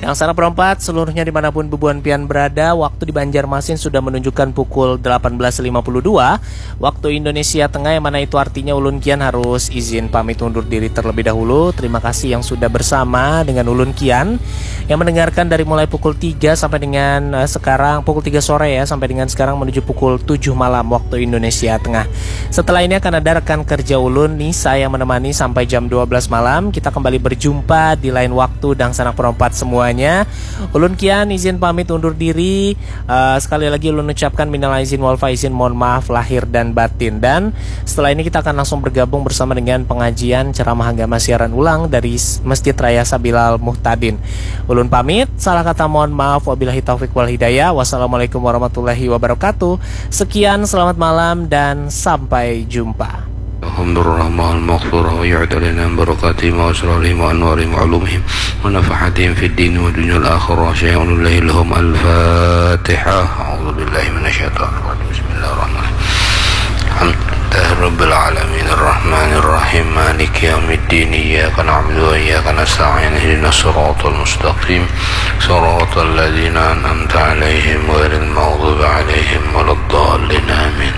Sana perempat seluruhnya dimanapun Bubuan Pian berada, waktu di Banjarmasin sudah menunjukkan pukul 18.52 waktu Indonesia Tengah, yang mana itu artinya Ulun Kian harus izin pamit undur diri terlebih dahulu. Terima kasih yang sudah bersama dengan Ulun Kian yang mendengarkan dari mulai pukul 3 sampai dengan sekarang pukul 3 sore ya, sampai dengan sekarang menuju pukul 7 malam waktu Indonesia Tengah. Setelah ini akan ada rekan kerja Ulun nih, saya menemani sampai jam 12 malam. Kita kembali berjumpa di lain waktu dan sanak perempat semuanya. Ulun Kian izin pamit undur diri. Sekali lagi Ulun ucapkan minal aizin wal faizin, mohon maaf lahir dan batin. Dan setelah ini kita akan langsung bergabung bersama dengan pengajian ceramah agama siaran ulang dari Masjid Raya Sabilal Muhtadin. Ulun pamit, salah kata mohon maaf, wabillahi taufik wal hidayah. Wassalamualaikum warahmatullahi wabarakatuh. Sekian, selamat malam dan sampai jumpa. الحمد لله المغفورة ويعد لنا بركاتهم وأسرارهم وأنوارهم وعلومهم ونفحاتهم في الدين والدنيا الآخرة شيء الله لهم. الفاتحة. أعوذ بالله من الشيطان الرجيم. بسم الله الرحمن الرحيم. الحمد لله رب العالمين الرحمن الرحيم مالك يوم الدين إياك نعبد وإياك نستعين اهدنا الصراط المستقيم صراط الذين أنعمت عليهم غير المغضوب عليهم ولا الضالين آمين.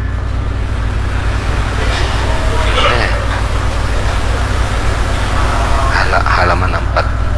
Halaman 4.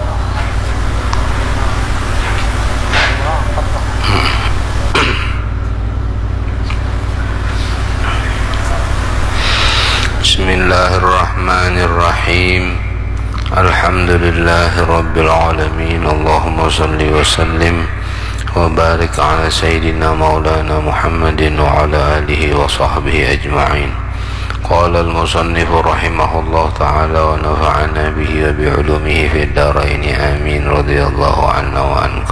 Bismillahirrahmanirrahim. Alhamdulillahi rabbil alamin. Allahumma salli wa sallim wa barik ala sayyidina maulana Muhammadin wa ala alihi wa sahbihi ajma'in. قال المصنف رحمه الله تعالى ونفعنا به وبعلومه في الدارين آمين. رضي الله عنا وعنك